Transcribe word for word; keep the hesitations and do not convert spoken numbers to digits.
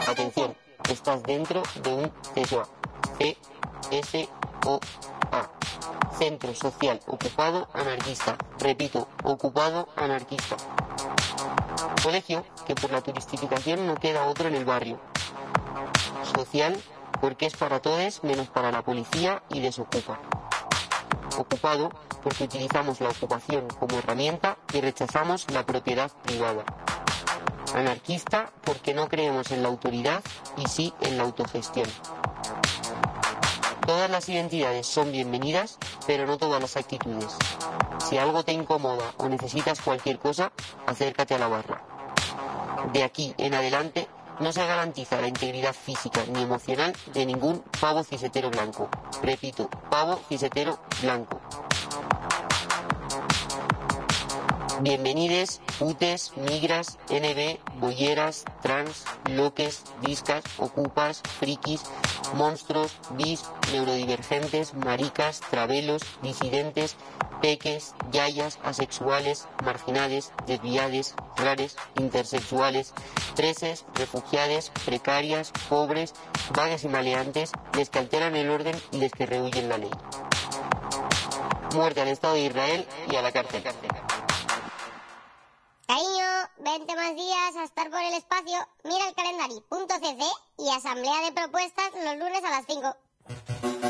Atención, estás dentro de un C S O A. C S O A. Centro Social Ocupado Anarquista. Repito, ocupado anarquista. Colegio que por la turistificación no queda otro en el barrio. Social porque es para todos menos para la policía y desocupa. Ocupado porque utilizamos la ocupación como herramienta y rechazamos la propiedad privada. Anarquista porque no creemos en la autoridad y sí en la autogestión. Todas las identidades son bienvenidas, pero no todas las actitudes. Si algo te incomoda o necesitas cualquier cosa, acércate a la barra. De aquí en adelante no se garantiza la integridad física ni emocional de ningún pavo cisetero blanco. Repito, pavo cisetero blanco. Bienvenides, putes, migras, N B, bolleras, trans, loques, discas, ocupas, frikis, monstruos, bis, neurodivergentes, maricas, travelos, disidentes, peques, yayas, asexuales, marginades, desviades, rares, intersexuales, preses, refugiades, precarias, pobres, vagas y maleantes, les que alteran el orden y les que rehuyen la ley. Muerte al Estado de Israel y a la cárcel. Cariño, vente más días a estar por el espacio, mira el calendario punto c c y asamblea de propuestas los lunes a las cinco.